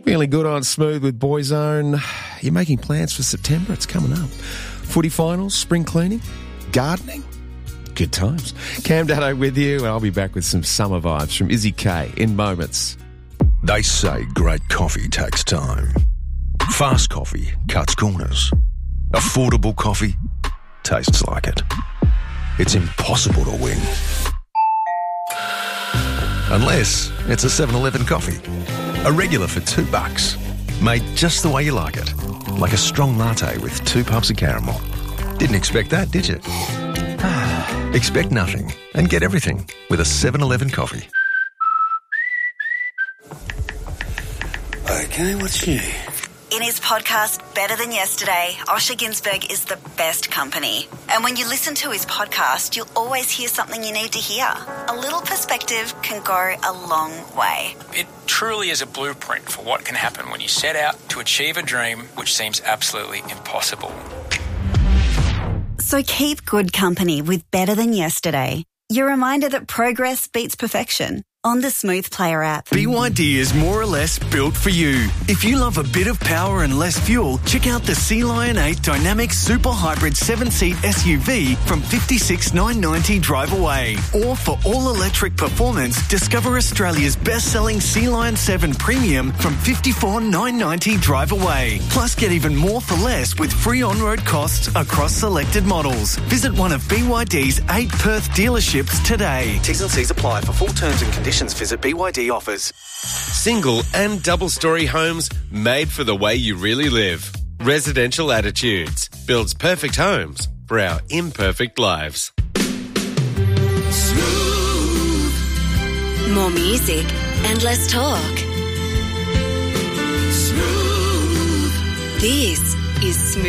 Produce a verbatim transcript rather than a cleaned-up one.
Feeling good on Smooth with Boyzone. You're making plans for September? It's coming up. Footy finals, spring cleaning, gardening. Good times. Cam Daddo with you, and I'll be back with some summer vibes from Izzy K in moments. They say great coffee takes time. Fast coffee cuts corners. Affordable coffee tastes like it. It's impossible to win. Unless it's a seven eleven coffee. A regular for two bucks. Made just the way you like it. Like a strong latte with two pumps of caramel. Didn't expect that, did you? Expect nothing and get everything with a seven eleven coffee. Okay, what's new? In his podcast, Better Than Yesterday, Osher Ginsberg is the best company. And when you listen to his podcast, you'll always hear something you need to hear. A little perspective can go a long way. It truly is a blueprint for what can happen when you set out to achieve a dream which seems absolutely impossible. So keep good company with Better Than Yesterday. Your reminder that progress beats perfection. On the Smooth Player app. B Y D is more or less built for you. If you love a bit of power and less fuel, check out the Sea Lion eight Dynamic Super Hybrid seven-seat S U V from fifty-six thousand nine hundred ninety dollars drive away. Or for all-electric performance, discover Australia's best-selling Sea Lion seven Premium from fifty-four thousand nine hundred ninety dollars drive away. Plus, get even more for less with free on-road costs across selected models. Visit one of B Y D's eight Perth dealerships today. T's and C's apply. For full terms and conditions, visit B Y D offers. Single and double-storey homes made for the way you really live. Residential Attitudes builds perfect homes for our imperfect lives. Smooth. More music and less talk. Smooth. This is Smooth.